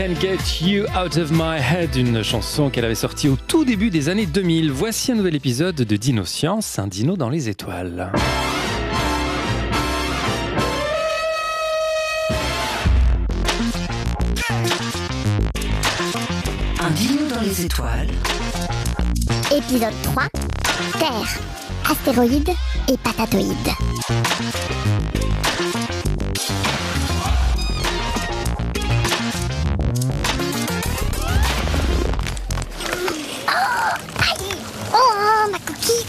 Can't Get You Out of My Head, une chanson qu'elle avait sortie au tout début des années 2000. Voici un nouvel épisode de Dino Science, un dino dans les étoiles. Un dino dans les étoiles. Épisode 3, Terre, astéroïdes et patatoïdes. Oh, ma coquille.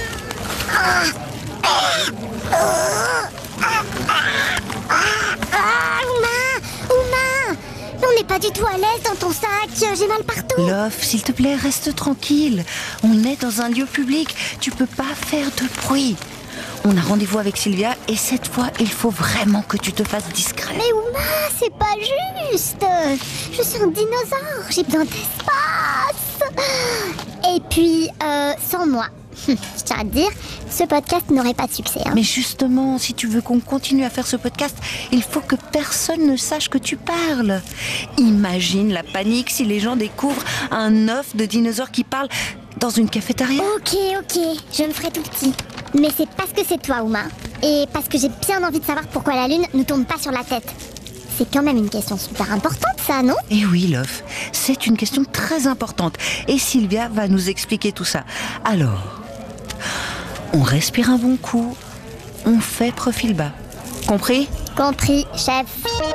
Ouma, on n'est pas du tout à l'aise dans ton sac, j'ai mal partout. Love, s'il te plaît, reste tranquille. On est dans un lieu public, tu peux pas faire de bruit. On a rendez-vous avec Sylvia et cette fois, il faut vraiment que tu te fasses discret. Mais Ouma, c'est pas juste. Je suis un dinosaure, j'ai besoin d'espace. Et puis, sans moi, je tiens à te dire, ce podcast n'aurait pas de succès. Mais justement, si tu veux qu'on continue à faire ce podcast, il faut que personne ne sache que tu parles. Imagine la panique si les gens découvrent un œuf de dinosaure qui parle dans une cafétéria. Ok, je me ferai tout petit. Mais c'est parce que c'est toi, Ouma. Et parce que j'ai bien envie de savoir pourquoi la Lune ne tourne pas sur la tête. C'est quand même une question super importante, ça, non ? Et oui, Love, c'est une question très importante. Et Sylvia va nous expliquer tout ça. Alors, on respire un bon coup, on fait profil bas. Compris ? Compris, chef.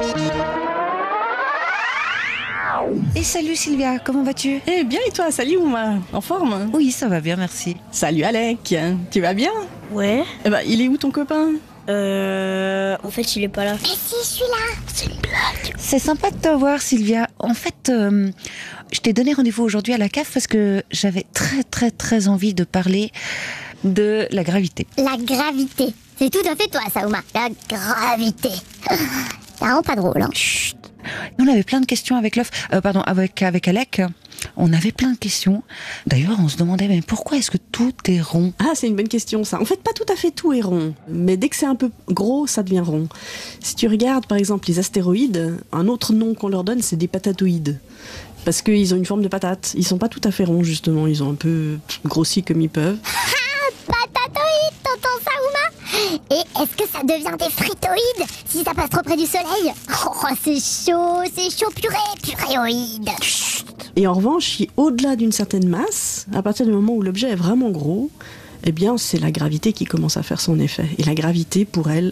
Et salut Sylvia, comment vas-tu ? Eh bien, et toi, salut Ouma, en forme ? Oui, ça va bien, merci. Salut Alec, tu vas bien ? Ouais. Eh ben, il est où ton copain ? En fait, il est pas là. Mais si, je suis là. C'est une blague. C'est sympa de te voir, Sylvia. En fait, je t'ai donné rendez-vous aujourd'hui à la cave parce que j'avais très envie de parler de la gravité. La gravité. C'est tout à fait toi, ça, Ouma. La gravité. C'est vraiment pas drôle, hein. Chut. On avait plein de questions avec avec Alec. On avait plein de questions. D'ailleurs, on se demandait mais pourquoi est-ce que tout est rond ? Ah, c'est une bonne question ça. En fait, pas tout à fait tout est rond. Mais dès que c'est un peu gros, ça devient rond. Si tu regardes par exemple les astéroïdes, un autre nom qu'on leur donne, c'est des patatoïdes. Parce qu'ils ont une forme de patate. Ils sont pas tout à fait ronds justement. Ils ont un peu grossi comme ils peuvent. Patatoïde, t'entends ça, Ouma ? Et est-ce que ça devient des fritoïdes si ça passe trop près du soleil ? Oh, c'est chaud, puréoïde. Et en revanche, au-delà d'une certaine masse, à partir du moment où l'objet est vraiment gros, eh bien, c'est la gravité qui commence à faire son effet. Et la gravité, pour elle,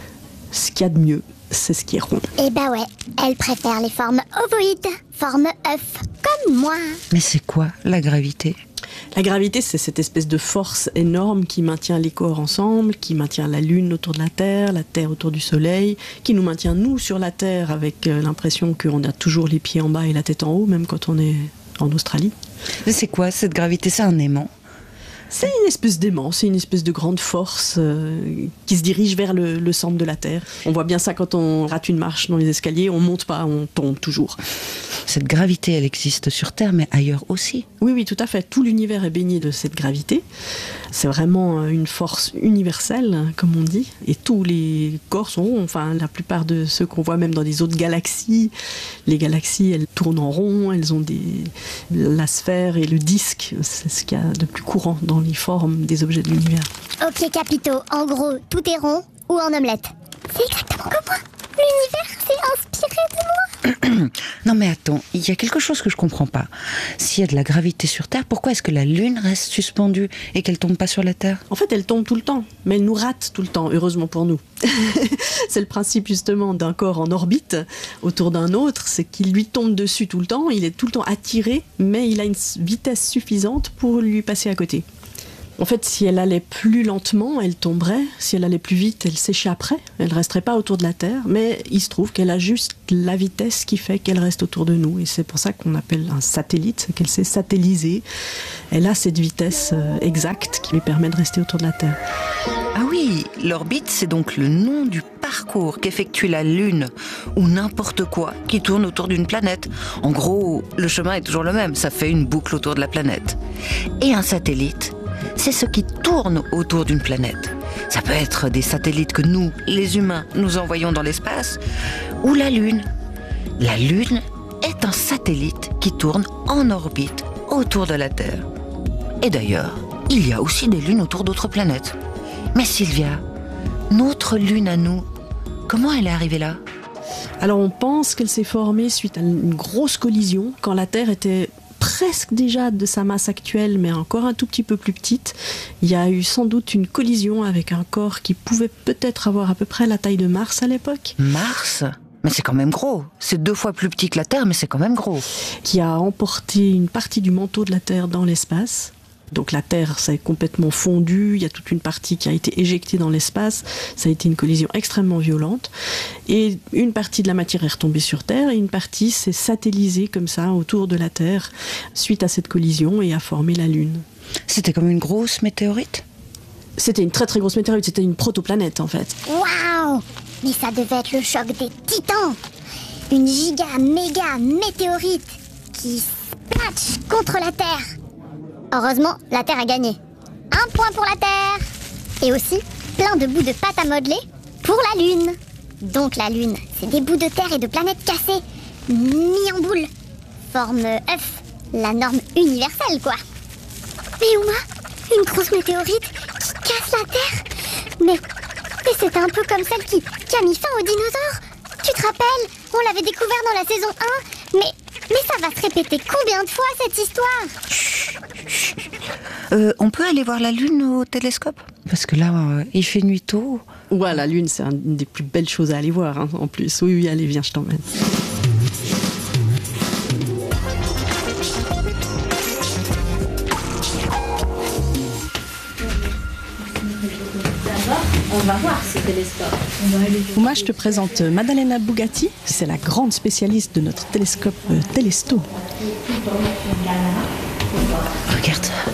ce qu'il y a de mieux, c'est ce qui est rond. Eh ben ouais, elle préfère les formes ovoïdes, forme œuf, comme moi. Mais c'est quoi la gravité ? La gravité, c'est cette espèce de force énorme qui maintient les corps ensemble, qui maintient la Lune autour de la Terre autour du Soleil, qui nous maintient, nous, sur la Terre, avec l'impression qu'on a toujours les pieds en bas et la tête en haut, même quand on est en Australie. C'est quoi cette gravité ? C'est un aimant ? C'est une espèce d'aimant, c'est une espèce de grande force qui se dirige vers le centre de la Terre. On voit bien ça quand on rate une marche dans les escaliers, on monte pas, on tombe toujours. Cette gravité, elle existe sur Terre, mais ailleurs aussi. Oui, tout à fait. Tout l'univers est baigné de cette gravité. C'est vraiment une force universelle, comme on dit. Et tous les corps sont ronds. Enfin, la plupart de ceux qu'on voit même dans des autres galaxies, les galaxies, elles tournent en rond, elles ont la sphère et le disque. C'est ce qu'il y a de plus courant dans les formes des objets de l'univers. Ok, Capito, en gros, tout est rond ou en omelette. C'est exactement comme moi. L'univers s'est inspiré de moi. Non mais attends, il y a quelque chose que je comprends pas. S'il y a de la gravité sur Terre, pourquoi est-ce que la Lune reste suspendue et qu'elle tombe pas sur la Terre ? En fait, elle tombe tout le temps, mais elle nous rate tout le temps, heureusement pour nous. C'est le principe justement d'un corps en orbite autour d'un autre, c'est qu'il lui tombe dessus tout le temps, il est tout le temps attiré, mais il a une vitesse suffisante pour lui passer à côté. En fait, si elle allait plus lentement, elle tomberait. Si elle allait plus vite, elle s'échapperait. Elle ne resterait pas autour de la Terre. Mais il se trouve qu'elle a juste la vitesse qui fait qu'elle reste autour de nous. Et c'est pour ça qu'on appelle un satellite, c'est qu'elle s'est satellisée. Elle a cette vitesse exacte qui lui permet de rester autour de la Terre. Ah oui, l'orbite, c'est donc le nom du parcours qu'effectue la Lune ou n'importe quoi qui tourne autour d'une planète. En gros, le chemin est toujours le même, ça fait une boucle autour de la planète. Et un satellite, c'est ce qui tourne autour d'une planète. Ça peut être des satellites que nous, les humains, nous envoyons dans l'espace, ou la Lune. La Lune, est un satellite qui tourne en orbite autour de la Terre. Et d'ailleurs, il y a aussi des lunes autour d'autres planètes. Mais Sylvia, notre lune à nous, comment elle est arrivée là ? Alors on pense qu'elle s'est formée suite à une grosse collision quand la Terre était presque déjà de sa masse actuelle, mais encore un tout petit peu plus petite. Il y a eu sans doute une collision avec un corps qui pouvait peut-être avoir à peu près la taille de Mars à l'époque. Mars ? Mais c'est quand même gros. C'est 2 fois plus petit que la Terre, mais c'est quand même gros. Qui a emporté une partie du manteau de la Terre dans l'espace. Donc la Terre s'est complètement fondue, il y a toute une partie qui a été éjectée dans l'espace, ça a été une collision extrêmement violente, et une partie de la matière est retombée sur Terre, et une partie s'est satellisée comme ça autour de la Terre, suite à cette collision, et a formé la Lune. C'était comme une grosse météorite ? C'était une très très grosse météorite, c'était une protoplanète en fait. Waouh! Mais ça devait être le choc des titans! Une méga météorite qui splatche contre la Terre! Heureusement, la Terre a gagné. 1 point pour la Terre. Et aussi, plein de bouts de pâte à modeler pour la Lune. Donc la Lune, c'est des bouts de terre et de planètes cassées, mis en boule. Forme œuf, la norme universelle, quoi. Mais Uma, une grosse météorite qui casse la Terre. Mais c'était un peu comme celle qui a mis fin aux dinosaures. Tu te rappelles? On l'avait découvert dans la saison 1. Mais ça va se répéter combien de fois, cette histoire? On peut aller voir la Lune au télescope ? Parce que là, il fait nuit tôt. Ouais, la Lune, c'est une des plus belles choses à aller voir, hein, en plus. Oui, allez, viens, je t'emmène. On va voir ce télescope. Moi, je te présente Maddalena Bugatti. C'est la grande spécialiste de notre télescope Telesto. Regarde ça.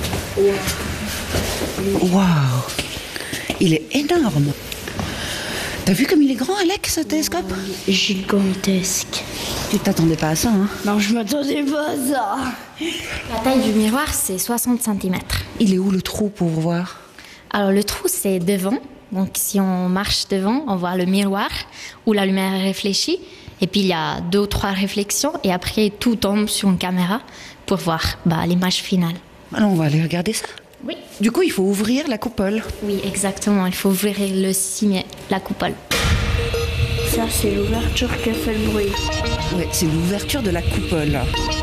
Waouh! Il est énorme. T'as vu comme il est grand, Alex, ce télescope? Gigantesque. Tu t'attendais pas à ça, hein? Non, je m'attendais pas à ça. La taille du miroir, c'est 60 cm. Il est où le trou pour voir? Alors le trou, c'est devant. Donc si on marche devant, on voit le miroir où la lumière est réfléchie. Et puis il y a 2 ou 3 réflexions. Et après, tout tombe sur une caméra pour voir l'image finale. Alors on va aller regarder ça. Oui. Du coup, il faut ouvrir la coupole. Oui, exactement. Il faut ouvrir le cimier, la coupole. Ça, c'est l'ouverture qui a fait le bruit. Ouais, c'est l'ouverture de la coupole.